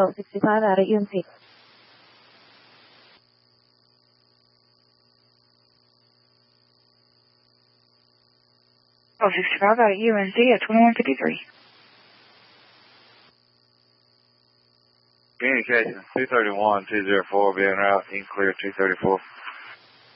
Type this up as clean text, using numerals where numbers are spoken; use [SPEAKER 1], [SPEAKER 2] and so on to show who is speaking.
[SPEAKER 1] 1265 out at UNC.
[SPEAKER 2] 1265 out at UNC at 2153.
[SPEAKER 3] Communication 231-204 being route, in clear 234.